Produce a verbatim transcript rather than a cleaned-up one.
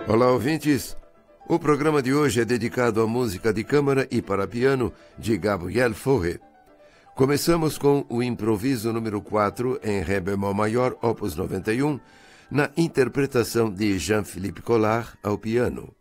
Olá, ouvintes! O programa de hoje é dedicado à música de câmara e para piano de Gabriel Fauré. Começamos com o improviso número quatro em Ré bemol maior, opus noventa e um, na interpretação de Jean-Philippe Collard ao piano.